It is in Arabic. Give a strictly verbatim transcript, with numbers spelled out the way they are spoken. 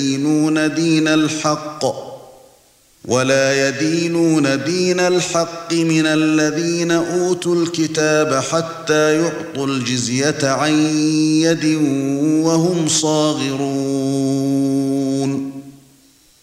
يدينون دين الحق ولا يدينون دين الحق من الذين أوتوا الكتاب حتى يعطوا الجزية عن يد وهم صاغرون